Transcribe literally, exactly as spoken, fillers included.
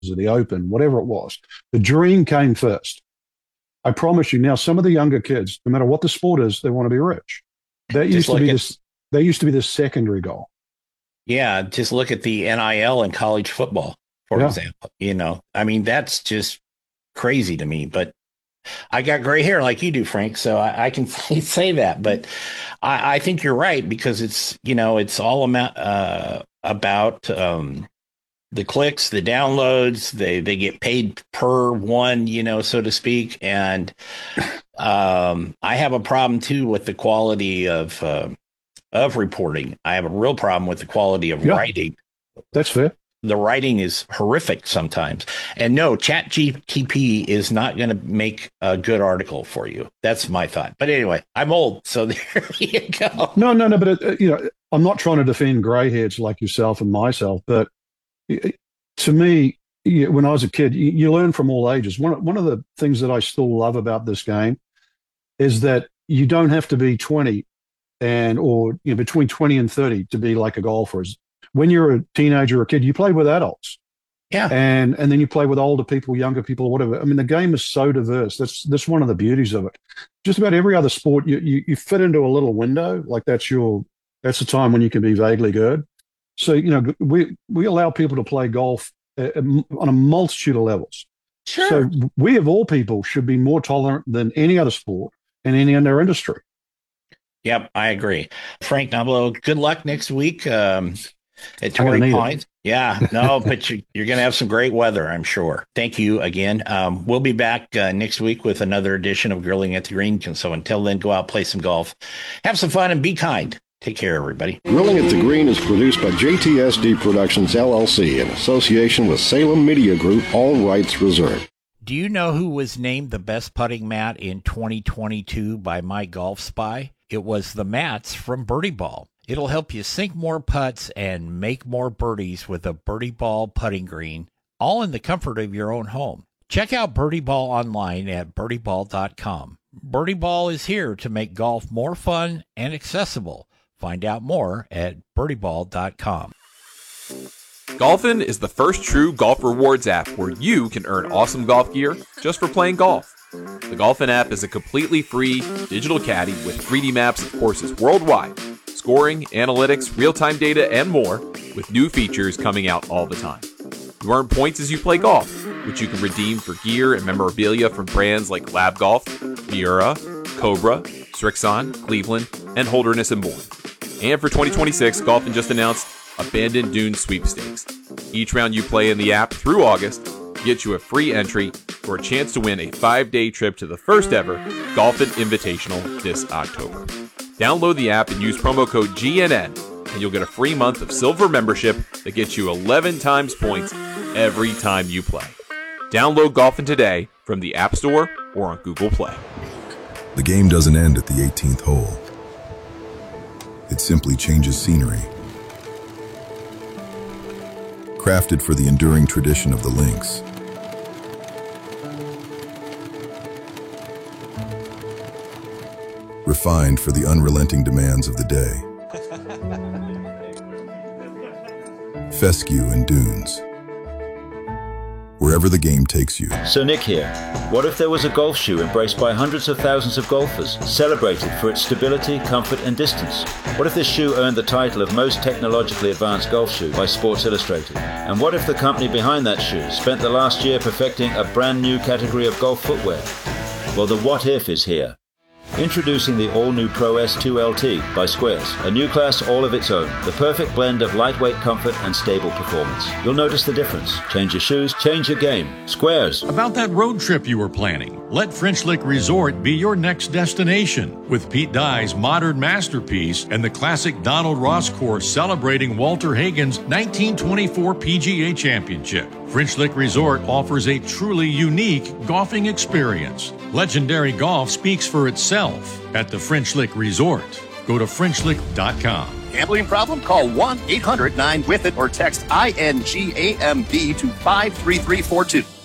or the Open, whatever it was. The dream came first. I promise you now, some of the younger kids, no matter what the sport is, they want to be rich. That used to be this. They used to be the secondary goal. Yeah, just look at the N I L in college football, for yeah. example. You know, I mean, that's just crazy to me. But I got gray hair like you do, Frank, so I, I can say that. But I, I think you're right, because it's, you know, it's all about uh, about um, the clicks, the downloads. They they get paid per one, you know, so to speak. And um, I have a problem too with the quality of uh, of reporting. I have a real problem with the quality of yeah, writing. That's fair. The writing is horrific sometimes. And no, Chat G P T is not going to make a good article for you. That's my thought. But anyway, I'm old, so there you go. No, no, no. But, it, you know, I'm not trying to defend grayheads like yourself and myself. But to me, when I was a kid, you, you learn from all ages. One, one of the things that I still love about this game is that you don't have to be twenty and or you know, between twenty and thirty to be like a golfer. When you're a teenager or a kid, you play with adults. Yeah. And and then you play with older people, younger people, or whatever. I mean, the game is so diverse. That's that's one of the beauties of it. Just about every other sport, you you, you fit into a little window. Like that's your that's the time when you can be vaguely good. So, you know, we we allow people to play golf on a multitude of levels. Sure. So we of all people should be more tolerant than any other sport in any other industry. Yep, I agree. Frank Nobilo, good luck next week. Um At Torrey Pines. Yeah, no, but you, you're going to have some great weather, I'm sure. Thank you again. Um, we'll be back uh, next week with another edition of Grilling at the Green. So until then, go out, play some golf, have some fun, and be kind. Take care, everybody. Grilling at the Green is produced by J T S D Productions, L L C, in association with Salem Media Group, all rights reserved. Do you know who was named the best putting mat in twenty twenty-two by My Golf Spy? It was the mats from Birdie Ball. It'll help you sink more putts and make more birdies with a Birdie Ball putting green, all in the comfort of your own home. Check out Birdie Ball online at birdie ball dot com. Birdie Ball is here to make golf more fun and accessible. Find out more at birdie ball dot com. Golfin is the first true golf rewards app where you can earn awesome golf gear just for playing golf. The Golfin app is a completely free digital caddy with three D maps of courses worldwide, scoring, analytics, real-time data, and more, with new features coming out all the time. You earn points as you play golf, which you can redeem for gear and memorabilia from brands like Lab Golf, Miura, Cobra, Strixon, Cleveland, and Holderness and Bourne. And for twenty twenty-six, Golfin just announced Abandoned Dunes Sweepstakes. Each round you play in the app through August gets you a free entry for a chance to win a five-day trip to the first ever Golfin Invitational this October. Download the app and use promo code G N N, and you'll get a free month of silver membership that gets you eleven times points every time you play. Download Golfin today from the App Store or on Google Play. The game doesn't end at the eighteenth hole. It simply changes scenery. Crafted for the enduring tradition of the links. Refined for the unrelenting demands of the day. Fescue and dunes. Wherever the game takes you. So Nick here. What if there was a golf shoe embraced by hundreds of thousands of golfers, celebrated for its stability, comfort, and distance? What if this shoe earned the title of most technologically advanced golf shoe by Sports Illustrated? And what if the company behind that shoe spent the last year perfecting a brand new category of golf footwear? Well, the what if is here. Introducing the all-new Pro S two L T by Squares, a new class all of its own, the perfect blend of lightweight comfort and stable performance. You'll notice the difference. Change your shoes, change your game. Squares. About that road trip you were planning, let French Lick Resort be your next destination. With Pete Dye's modern masterpiece and the classic Donald Ross course celebrating Walter Hagen's nineteen twenty-four P G A Championship. French Lick Resort offers a truly unique golfing experience. Legendary golf speaks for itself at the French Lick Resort. Go to french lick dot com. Gambling problem? Call one eight hundred nine with it or text I N G A M B to five three three four two.